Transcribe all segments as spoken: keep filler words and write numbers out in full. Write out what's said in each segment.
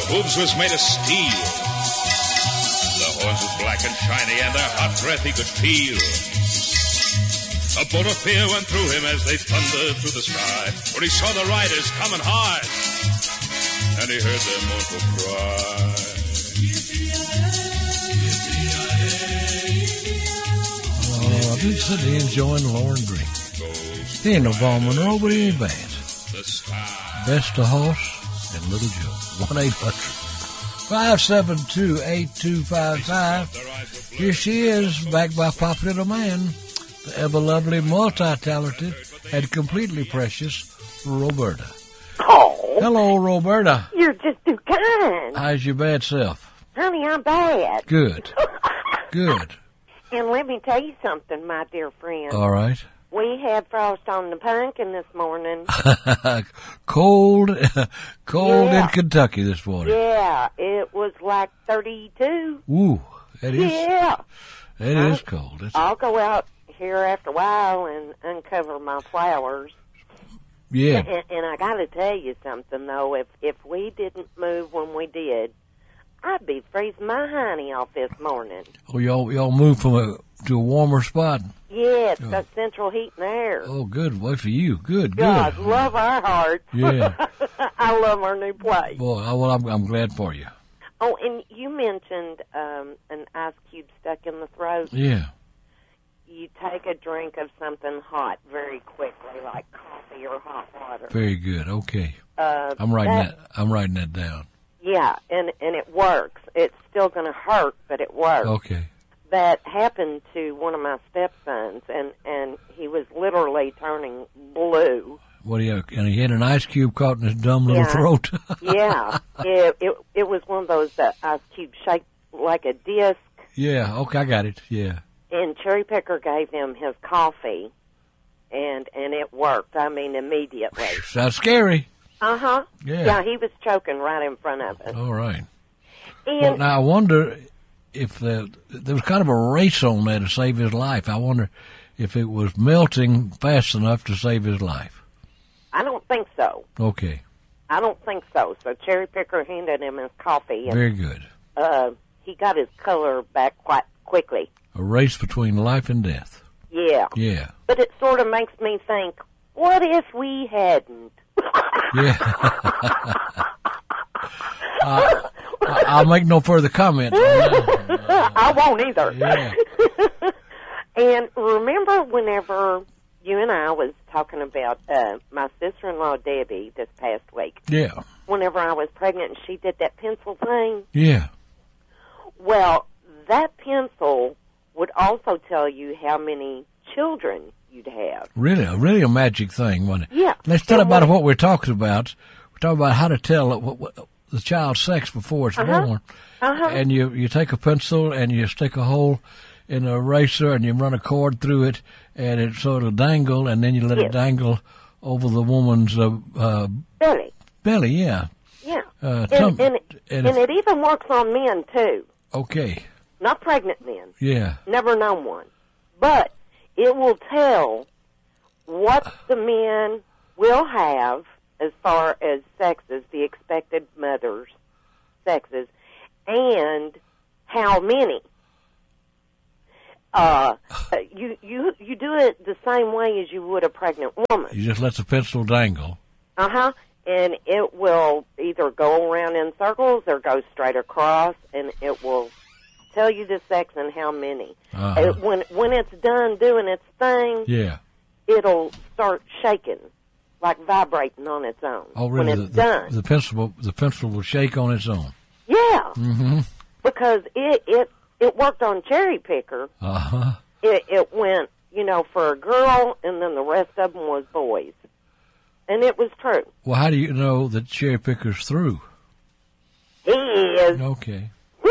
hooves was made of steel. The horns was black and shiny, and their hot breath he could feel. A bolt of fear went through him as they thundered through the sky, when he saw the riders coming hard, and he heard their mournful cry. Oh, I've been sitting here enjoying Lauren Green. He ain't no Vaughn Monroe, but he ain't bad. Best of Hoss and Little Joe. one eight hundred five seven two eight two five five. Here she is, back by popular demand. The ever-lovely, multi-talented, and completely precious Roberta. Oh. Hello, Roberta. You're just too kind. How's your bad self? Honey, I'm bad. Good. Good. And let me tell you something, my dear friend. All right. We had frost on the pumpkin this morning. cold, cold yeah. in Kentucky this morning. Yeah, it was like thirty-two. Ooh, it is. Yeah. It I, is cold. It's, I'll go out here after a while and uncover my flowers. Yeah. And, and I got to tell you something, though. If if we didn't move when we did, I'd be freezing my honey off this morning. Oh, y'all, y'all moved from a to a warmer spot? Yeah, it's oh. got central heat and air. Oh, good. Way for you. Good, God, good. love our hearts. Yeah. I love our new place. Boy, I, well, I'm, I'm glad for you. Oh, and you mentioned um, an ice cube stuck in the throat. Yeah. You take a drink of something hot very quickly, like coffee or hot water. Very good. Okay. Uh, I'm writing that, that. I'm writing that down. Yeah, and and it works. It's still going to hurt, but it works. Okay. That happened to one of my stepsons, and and he was literally turning blue. What do you? And he had an ice cube caught in his dumb little Yeah. throat. Yeah, it, it it was one of those uh, ice cubes shaped like a disc. Yeah. Okay, I got it. Yeah. And Cherry Picker gave him his coffee, and and it worked. I mean, immediately. Sounds scary. Uh huh. Yeah. Yeah, he was choking right in front of us. All right. And Well, now I wonder if the, there was kind of a race on there to save his life. I wonder if it was melting fast enough to save his life. I don't think so. Okay. I don't think so. So Cherry Picker handed him his coffee, and Very good. uh, he got his color back quite quickly. A race between life and death. Yeah. Yeah. But it sort of makes me think, what if we hadn't? Yeah. uh, I'll make no further comments on that. I won't either. Yeah. And remember whenever you and I was talking about uh, my sister-in-law, Debbie, this past week? Yeah. Whenever I was pregnant and she did that pencil thing? Yeah. Well, that pencil would also tell you how many children you'd have. Really, really a magic thing, wasn't it? Yeah. Let's tell It about was. what we're talking about. We're talking about how to tell what, what, the child's sex before it's Uh-huh. born. Uh-huh. And you, you take a pencil and you stick a hole in a eraser and you run a cord through it and it sort of dangle and then you let Yes. it dangle over the woman's uh, uh, Belly. belly. Yeah. Yeah. Uh, and, tum- and, and and if- it even works on men, too. Okay. Not pregnant men. Yeah. Never known one. But it will tell what the men will have as far as sexes, the expected mother's sexes, and how many. Uh, you, you, you do it the same way as you would a pregnant woman. You just let the pencil dangle. Uh-huh. And it will either go around in circles or go straight across, and it will tell you the sex and how many. Uh-huh. It, when when it's done doing its thing, Yeah. it'll start shaking, like vibrating on its own. Oh, really? When The, it's the, done. the pencil, the pencil will shake on its own. Yeah. Mm-hmm. Because it, it, it worked on Cherry Picker. Uh-huh. It, it went, you know, for a girl, and then the rest of them was boys. And it was true. Well, how do you know that Cherry Picker's through? He is. Okay.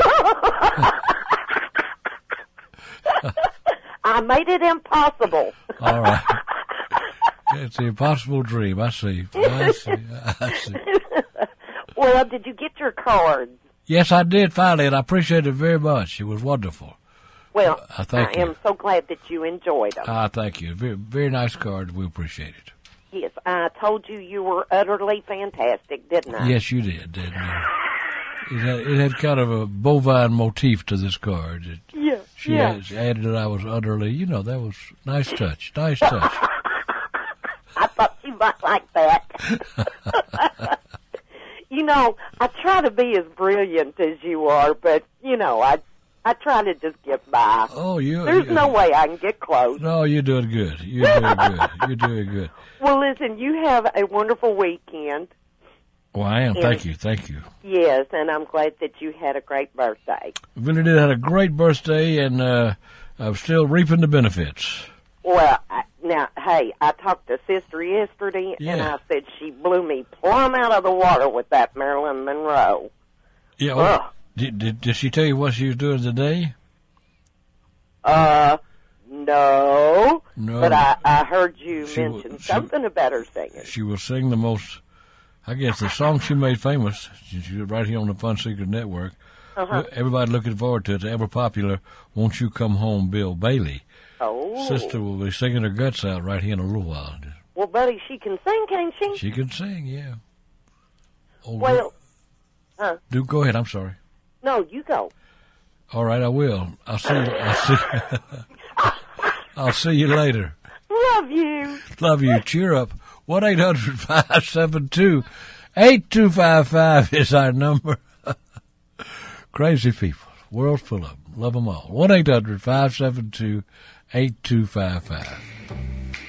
I made it impossible. All right. It's an impossible dream. I see. I see. I see. Well, did you get your cards? Yes, I did finally, and I appreciate it very much. It was wonderful. Well, Uh, thank I you. am so glad that you enjoyed them. Ah, thank you. Very, very nice card. We appreciate it. Yes, I told you you were utterly fantastic, didn't I? Yes, you did, didn't you? it had, it had kind of a bovine motif to this card. It, yeah, she yeah. Had, added that I was utterly, you know, that was nice touch, nice touch. I thought you might like that. You know, I try to be as brilliant as you are, but, you know, I I try to just get by. Oh, you. There's you, no way I can get close. No, you're doing good. You're doing good. You're doing good. Well, listen, you have a wonderful weekend. Well, I am. And, thank you. Thank you. Yes, and I'm glad that you had a great birthday. Really did have a great birthday, and uh, I'm still reaping the benefits. Well, I, now, hey, I talked to Sister yesterday, Yeah. and I said she blew me plumb out of the water with that Marilyn Monroe. Yeah. Well, did, did did she tell you what she was doing today? Uh, no. No. But I, I heard you She mention wa- she- something about her singing. She will sing the most, I guess, the song she made famous. She, she was right here on the Fun Seeker Network. Uh-huh. Everybody looking forward to it. The ever popular "Won't You Come Home," Bill Bailey. Oh. Sister will be singing her guts out right here in a little while. Well, buddy, she can sing, can't she? She can sing, yeah. Oh, Well, huh? do go ahead. I'm sorry. No, you go. All right, I will. I'll see you. I'll see. I'll see you later. Love you. Love you. Cheer up. One eight hundred five seven two eight two five five is our number. Crazy people. World full of them. Love them all. One eight hundred five seven two eight two five five.